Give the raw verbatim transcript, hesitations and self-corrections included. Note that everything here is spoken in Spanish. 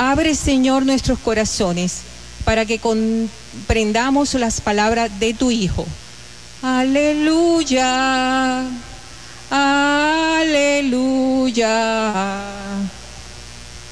Abre, Señor, nuestros corazones para que comprendamos las palabras de tu Hijo. Aleluya, aleluya.